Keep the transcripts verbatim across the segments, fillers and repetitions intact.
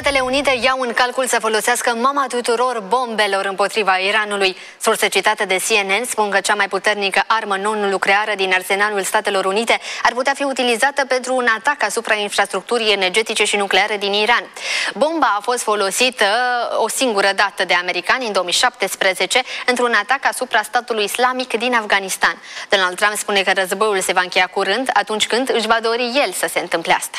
Statele Unite iau în calcul să folosească mama tuturor bombelor împotriva Iranului. Surse citate de C N N spun că cea mai puternică armă non-nucleară din arsenalul Statelor Unite ar putea fi utilizată pentru un atac asupra infrastructurii energetice și nucleare din Iran. Bomba a fost folosită o singură dată de americani în două mii șaptesprezece într-un atac asupra statului islamic din Afganistan. Donald Trump spune că războiul se va încheia curând, atunci când își va dori el să se întâmple asta.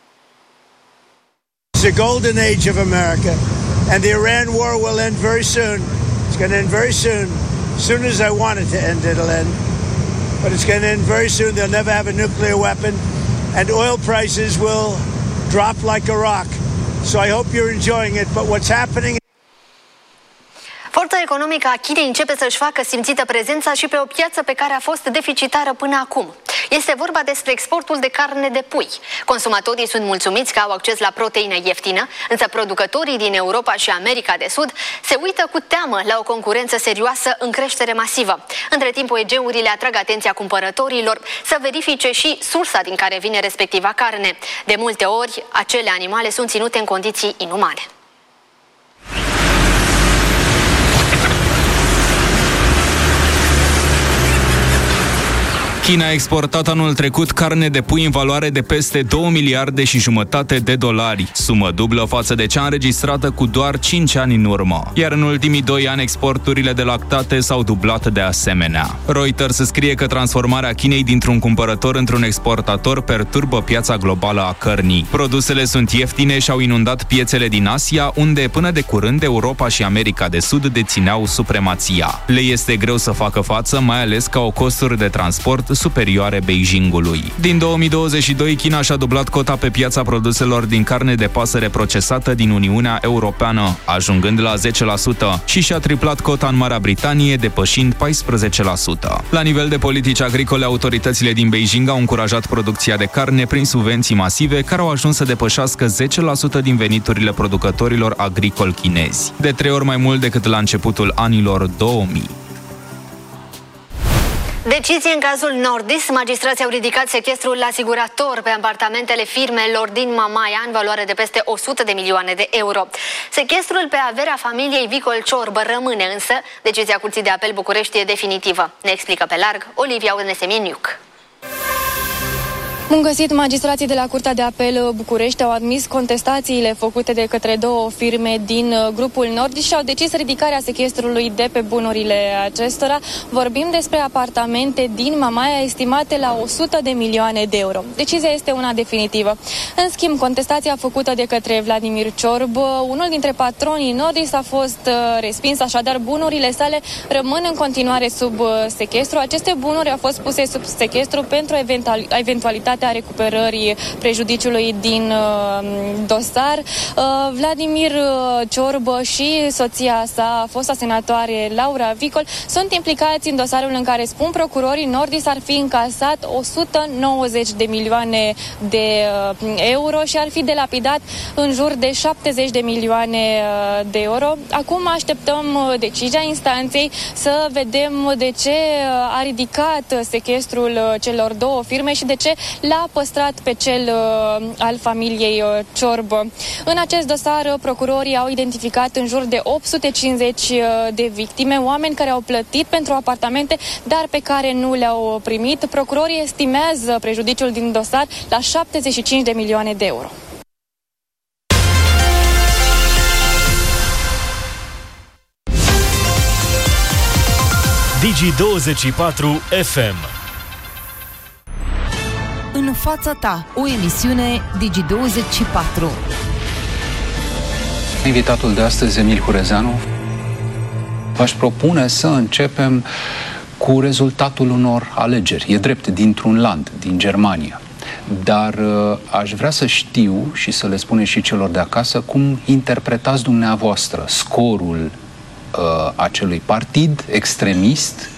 It's the golden age of America, and the Iran war will end very soon. It's going to end very soon. As soon as I want it to end, it'll end. But it's going to end very soon. They'll never have a nuclear weapon, and oil prices will drop like a rock. So I hope you're enjoying it. But what's happening... Forța economică a Chinei începe să-și facă simțită prezența și pe o piață pe care a fost deficitară până acum. Este vorba despre exportul de carne de pui. Consumatorii sunt mulțumiți că au acces la proteină ieftină, însă producătorii din Europa și America de Sud se uită cu teamă la o concurență serioasă în creștere masivă. Între timp, O E G-urile atrag atenția cumpărătorilor să verifice și sursa din care vine respectiva carne. De multe ori, acele animale sunt ținute în condiții inumane. China a exportat anul trecut carne de pui în valoare de peste două miliarde și jumătate de dolari, sumă dublă față de cea înregistrată cu doar cinci ani în urmă. Iar în ultimii doi ani exporturile de lactate s-au dublat de asemenea. Reuters scrie că transformarea Chinei dintr-un cumpărător într-un exportator perturbă piața globală a cărnii. Produsele sunt ieftine și au inundat piețele din Asia, unde până de curând Europa și America de Sud dețineau supremația. Le este greu să facă față, mai ales că au costuri de transport superioare Beijingului. Din două mii douăzeci și doi, China și-a dublat cota pe piața produselor din carne de pasăre procesată din Uniunea Europeană, ajungând la zece la sută, și și-a triplat cota în Marea Britanie, depășind paisprezece la sută. La nivel de politici agricole, autoritățile din Beijing au încurajat producția de carne prin subvenții masive, care au ajuns să depășească zece la sută din veniturile producătorilor agricoli chinezi, de trei ori mai mult decât la începutul anilor două mii. Decizie în cazul Nordis. Magistrații au ridicat sechestrul asigurator pe apartamentele firmelor din Mamaia în valoare de peste o sută de milioane de euro. Sechestrul pe averea familiei Vicol Ciorbă rămâne, însă decizia Curții de Apel București e definitivă. Ne explică pe larg Olivia Unesemieniuc. Bun găsit! Magistrații de la Curtea de Apel București au admis contestațiile făcute de către două firme din grupul Nordis și au decis ridicarea sechestrului de pe bunurile acestora. Vorbim despre apartamente din Mamaia estimate la o sută de milioane de euro. Decizia este una definitivă. În schimb, contestația făcută de către Vladimir Ciorbă, unul dintre patronii Nordis, a fost respins, așadar bunurile sale rămân în continuare sub sechestru. Aceste bunuri au fost puse sub sechestru pentru eventual, eventualitatea a recuperării prejudiciului din uh, dosar. Uh, Vladimir Ciorbă și soția sa, fosta senatoare Laura Vicol, sunt implicați în dosarul în care, spun procurorii, Nordis ar fi încasat o sută nouăzeci de milioane de uh, euro și ar fi delapidat în jur de șaptezeci de milioane uh, de euro. Acum așteptăm uh, decizia instanței să vedem de ce uh, a ridicat sechestrul uh, celor două firme și de ce l-a păstrat pe cel uh, al familiei uh, Ciorbă. În acest dosar, uh, procurorii au identificat în jur de opt sute cincizeci uh, de victime, oameni care au plătit pentru apartamente, dar pe care nu le-au primit. Procurorii estimează prejudiciul din dosar la șaptezeci și cinci de milioane de euro. Digi douăzeci și patru F M. În fața ta, o emisiune Digi douăzeci și patru. Invitatul de astăzi, Emil Hurezeanu, v-aș propune să începem cu rezultatul unor alegeri. E drept, dintr-un land, din Germania. Dar uh, aș vrea să știu și să le spuneți și celor de acasă cum interpretați dumneavoastră scorul uh, acelui partid extremist